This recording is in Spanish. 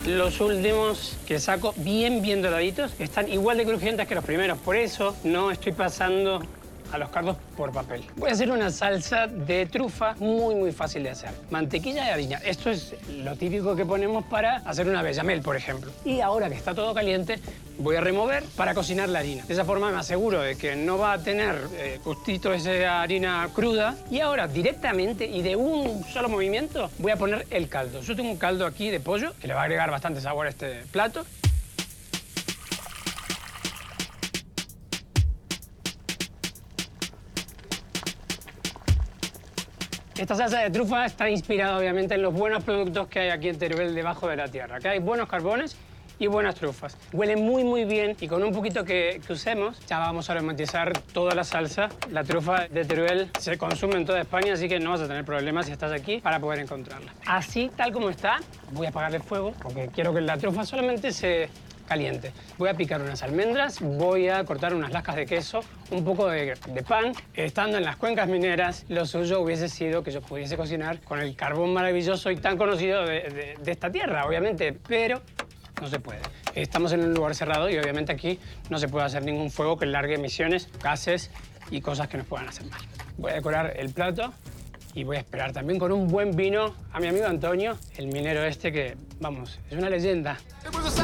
Los últimos que saco bien doraditos están igual de crujientes que los primeros. Por eso no estoy pasando a los cardos por papel. Voy a hacer una salsa de trufa muy fácil de hacer. Mantequilla y harina. Esto es lo típico que ponemos para hacer una bechamel, por ejemplo. Y ahora que está todo caliente, voy a remover para cocinar la harina. De esa forma me aseguro de que no va a tener gustito esa harina cruda. Y ahora directamente y de un solo movimiento voy a poner el caldo. Yo tengo un caldo aquí de pollo que le va a agregar bastante sabor a este plato. Esta salsa de trufa está inspirada, obviamente, en los buenos productos que hay aquí en Teruel, debajo de la tierra. Acá hay buenos carbones y buenas trufas. Huele muy bien y con un poquito que usemos ya vamos a aromatizar toda la salsa. La trufa de Teruel se consume en toda España, así que no vas a tener problemas si estás aquí para poder encontrarla. Así, tal como está, voy a apagarle el fuego porque quiero que la trufa solamente se caliente. Voy a picar unas almendras, voy a cortar unas lascas de queso, un poco de pan. Estando en las cuencas mineras, lo suyo hubiese sido que yo pudiese cocinar con el carbón maravilloso y tan conocido de esta tierra, obviamente, pero no se puede. Estamos en un lugar cerrado y obviamente aquí no se puede hacer ningún fuego que largue emisiones, gases y cosas que nos puedan hacer mal. Voy a decorar el plato y voy a esperar también con un buen vino a mi amigo Antonio, el minero este que, vamos, es una leyenda.